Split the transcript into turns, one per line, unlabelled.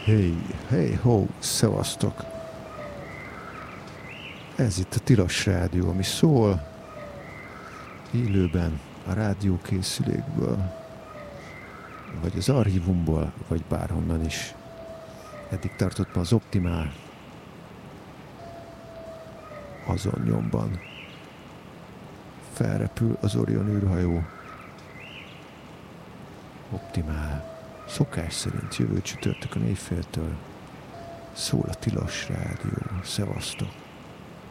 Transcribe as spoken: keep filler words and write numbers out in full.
Hey, hey, ho, szevasztok! Ez itt a Tilos Rádió, ami szól élőben a rádiókészülékből, vagy az archívumból, vagy bárhonnan is. Eddig tartott ma az Optimál, azon nyomban. Felrepül az Orion űrhajó. Optimál. Szokás szerint jövő csütörtökön éjféltől szól a Tilos Rádió. Szevasztok!